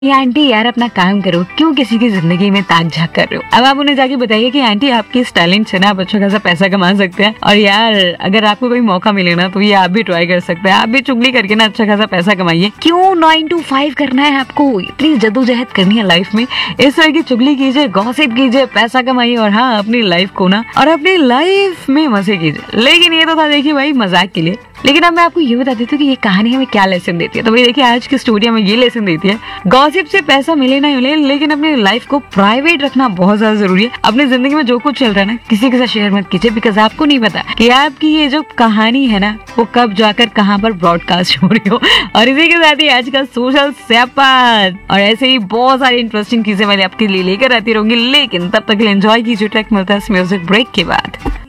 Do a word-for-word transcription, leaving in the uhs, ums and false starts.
ये आंटी यार अपना काम करो, क्यों किसी की जिंदगी में ताक झाक कर रहे हो। अब आप उन्हें जाके बताइए कि आंटी आपके इस टैलेंट से ना आप अच्छा खासा पैसा कमा सकते हैं, और यार अगर आपको कोई मौका मिले ना तो ये आप भी ट्राई कर सकते हैं। आप भी चुगली करके ना अच्छा खासा पैसा कमाइए। क्यों नाइन टू फाइव करना है आपको, इतनी जद्दोजहद करनी है लाइफ में। इस तरह की चुगली कीजिए, गॉसिप कीजिए, पैसा कमाइए, और हाँ अपनी लाइफ को ना और अपनी लाइफ में मजे कीजिए। लेकिन ये तो था देखिए भाई मजाक के लिए। लेकिन अब मैं आपको ये बता देती हूँ कि ये कहानी हमें क्या लेसन देती है। तो भाई देखिए आज की स्टोरी हमें ये लेसन देती है, गॉसिप से पैसा मिले ना मिले लेकिन अपनी लाइफ को प्राइवेट रखना बहुत ज्यादा जरूरी है। अपनी जिंदगी में जो कुछ चल रहा है ना किसी के साथ शेयर मत कीजिए, बिकॉज आपको नहीं पता कि आपकी ये जो कहानी है ना वो कब जाकर कहाँ पर ब्रॉडकास्ट हो रही हो। और इसी के साथ ही आज का सोशल स्यापा और ऐसे ही बहुत सारी इंटरेस्टिंग चीजें मैंने आपके लिए लेकर आती रहूंगी। लेकिन तब तक एंजॉय कीजिए, ट्रैक मिलता है म्यूजिक ब्रेक के बाद।